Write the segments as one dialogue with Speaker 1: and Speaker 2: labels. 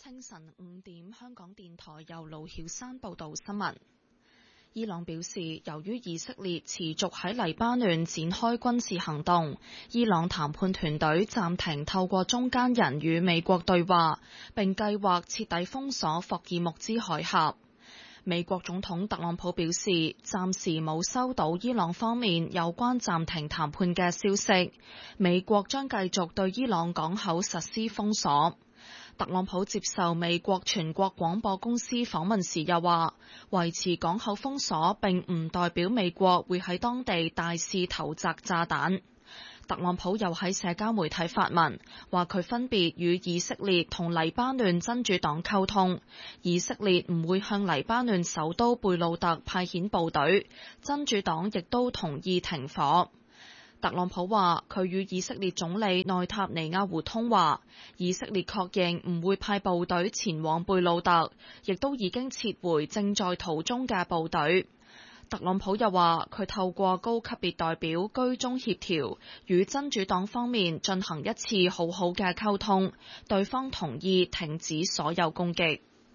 Speaker 1: 清晨5點，香港電台由盧曉山報道新聞。伊朗表示，由於以色列持續喺黎巴嫩展開軍事行動，伊朗談判團隊暫停透過中間人與美國對話，並計劃徹底封鎖霍爾木茲海峽。美國總統特朗普表示，暫時冇收到伊朗方面有關暫停談判嘅消息，美國將繼續對伊朗港口實施封鎖。特朗普接受美國全國廣播公司訪問時又話，維持港口封鎖並唔代表美國會喺當地大肆投擲炸彈。特朗普又喺社交媒體發文，話佢分別與以色列同黎巴嫩真主黨溝通，以色列唔會向黎巴嫩首都貝魯特派遣部隊，真主黨亦都同意停火。特朗普話佢與以色列總理內塔尼亞胡通話，以色列確認唔會派部隊前往貝魯特，亦都已經撤回正在途中嘅部隊。特朗普又話佢透過高級別代表居中協調，與真主黨方面進行一次好好嘅溝通，對方同意停止所有攻擊。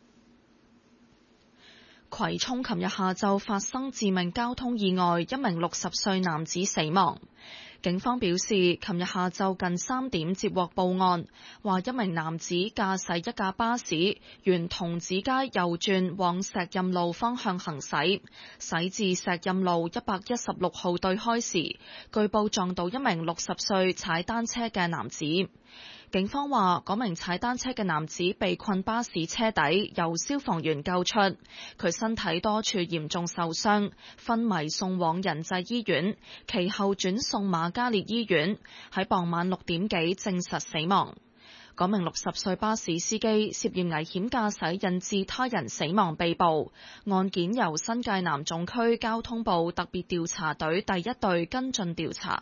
Speaker 1: 葵涌琴日下晝發生致命交通意外，一名60歲男子死亡。警方表示，琴日下晝近3點接獲報案，話一名男子駕駛一架巴士沿童子街右轉往石蔭路方向行駛，駛至石蔭路116號對開時，據報撞到一名60歲踩單車嘅男子。警方話，嗰名踩單車嘅男子被困巴士車底，由消防員救出，佢身體多處嚴重受傷，昏迷送往仁濟醫院，其後轉送瑪嘉烈醫院，喺傍晚6點幾證實死亡。嗰名60歲巴士司機涉嫌危險駕駛引致他人死亡被捕，案件由新界南總區交通部特別調查隊第1隊跟進調查。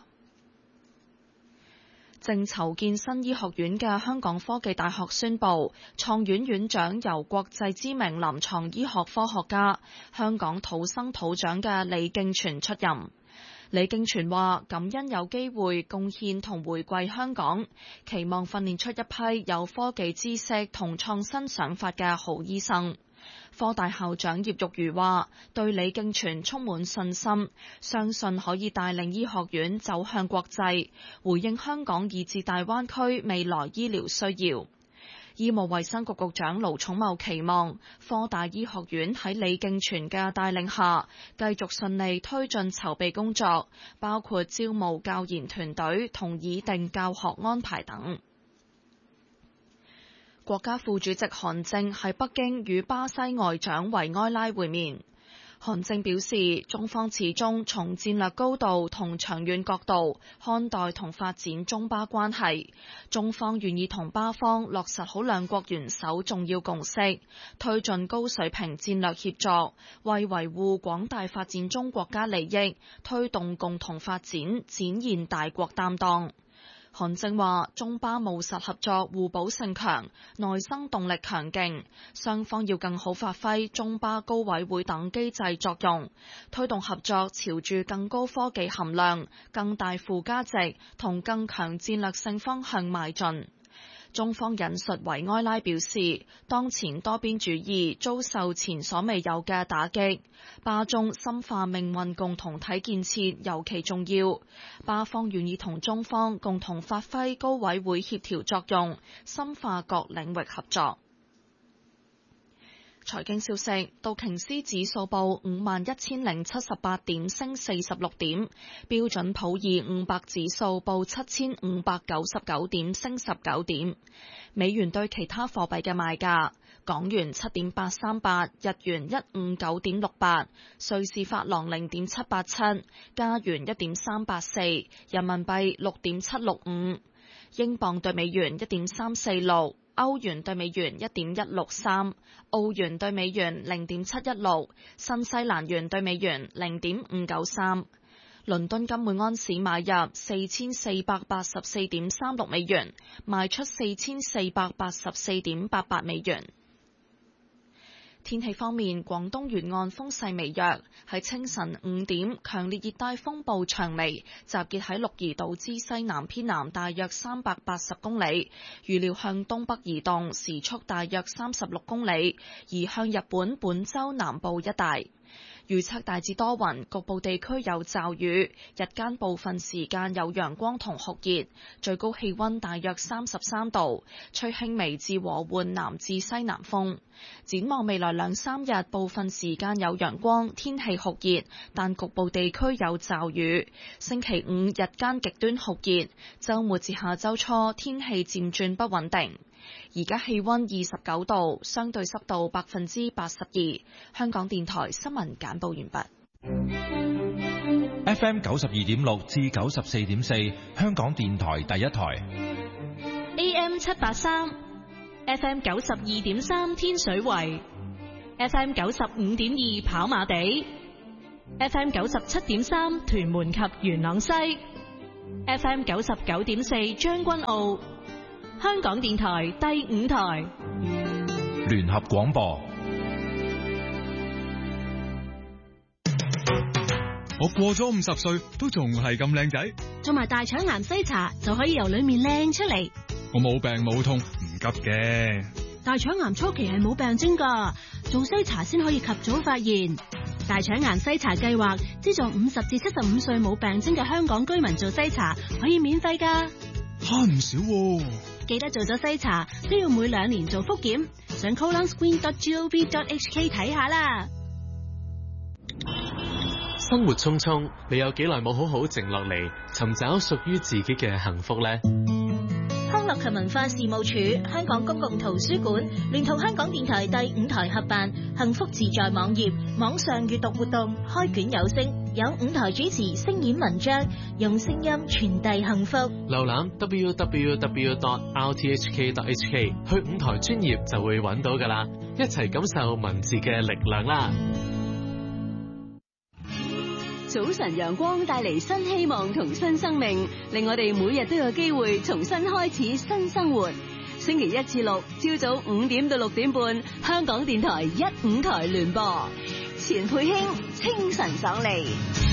Speaker 1: 正籌建新醫學院嘅香港科技大學宣布，創院院長由國際知名臨床醫學科學家、香港土生土長嘅李敬全出任。李敬全話，感恩有機會貢獻同回饋香港，期望訓練出一批有科技知識同創新想法嘅好醫生。科大校長葉玉如話，對李敬全充滿信心，相信可以帶領醫學院走向國際，回應香港以至大灣區未來醫療需要。醫務衛生局局長盧寵茂期望科大醫學院喺李敬全嘅帶領下，繼續順利推進籌備工作，包括招募教研團隊同擬定教學安排等。國家副主席韓正喺北京與巴西外長維埃拉會面。韓正表示，中方始終從戰略高度同長遠角度看待同發展中巴關係，中方願意同巴方落實好兩國元首重要共識，推進高水平戰略協作，為維護廣大發展中國家利益，推動共同發展，展現大國擔當。韓正話，中巴務實合作互補性強，內生動力強勁，雙方要更好發揮中巴高委會等機制作用，推動合作朝住更高科技含量、更大附加值同更強戰略性方向邁進。中方引述維埃拉表示，當前多邊主義遭受前所未有嘅打擊，巴中深化命運共同體建設尤其重要。巴方願意同中方共同發揮高委會協調作用，深化各領域合作。財經消息，道瓊斯指數報51,078點，升46點；標準普爾500指數報7,599點，升19點。美元對其他貨幣嘅賣價：港元7.838，日元159.68，瑞士法郎0.787，加元1.384，人民幣6.765，英鎊對美元1.346。歐元對美元1.163，澳元對美元0.716，新西蘭元對美元0.593。倫敦金每安士買入4484.36美元，賣出4484.88美元。 天氣方面，廣東沿岸風勢微弱。喺清晨5點，強烈熱帶風暴長尼集結喺鹿兒島之西南偏南大約380公里，預料向東北移動，時速大約36公里，移向日本本州南部一帶。預測大致多雲，局部地區有驟雨，日間部分時間有陽光同酷熱，最高氣溫大約33度，吹輕微至和緩南至西南風。展望未來2-3日，部分時間有陽光，天氣酷熱，但局部地區有驟雨。星期5日間極端酷熱，週末至下週初天氣漸轉不穩定。而家氣溫29度，相對濕度82%。香港電台新聞簡報完畢。
Speaker 2: FM 92.6至94.4，香港電台第一台。
Speaker 3: AM 783。FM 92.3天水圍 ，FM 95.2跑馬地 ，FM 97.3屯門及元朗西 ，FM 99.4將軍澳，香港電台第5台
Speaker 2: 聯合廣播。
Speaker 4: 我過咗50歲都仲係咁靚仔，
Speaker 3: 做埋大腸癌篩查就可以由裏面靚出嚟。
Speaker 4: 我冇病冇痛，唔急嘅。
Speaker 3: 大腸癌初期係冇病徵㗎，做篩查先可以及早發現。大腸癌篩查計劃資助50至75歲冇病徵嘅香港居民做篩查，可以免費㗎。
Speaker 4: 慳唔少喎。
Speaker 3: 記得做咗篩查都要每2年做複檢，上 colonscreen.gov.hk 睇下啦。
Speaker 5: 生活匆匆，你有幾耐冇好好靜落嚟，尋找屬於自己嘅幸福呢？
Speaker 3: 康樂及文化事務署、香港公共圖書館聯同香港電台第5台合辦幸福自在網頁網上閱讀活動，開卷有聲，有5台主持聲演文章，用聲音傳遞幸福。
Speaker 5: 瀏覽 www.rthk.hk 去5台專頁就會揾到㗎啦，一齊感受文字嘅力量啦！
Speaker 6: 早晨陽光帶嚟新希望同新生命，令我哋每日都有機會重新開始新生活。星期1至6朝早5點到6點半，香港電台1、5台聯播，錢佩卿清晨爽利。